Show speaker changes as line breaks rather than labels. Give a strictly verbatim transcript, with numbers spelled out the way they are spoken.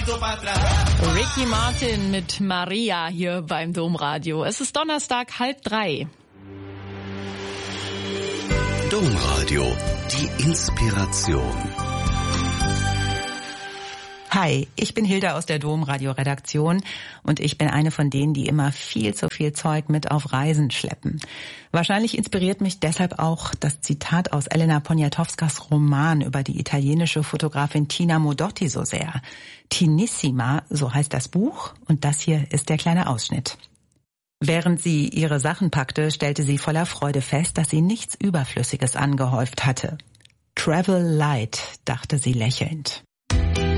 Ricky Martin mit Maria hier beim Domradio. Es ist Donnerstag, halb drei.
Domradio, die Inspiration.
Hi, ich bin Hilda aus der Domradio-Redaktion und ich bin eine von denen, die immer viel zu viel Zeug mit auf Reisen schleppen. Wahrscheinlich inspiriert mich deshalb auch das Zitat aus Elena Poniatowskas Roman über die italienische Fotografin Tina Modotti so sehr. Tinissima, so heißt das Buch, und das hier ist der kleine Ausschnitt. Während sie ihre Sachen packte, stellte sie voller Freude fest, dass sie nichts Überflüssiges angehäuft hatte. Travel light, dachte sie lächelnd.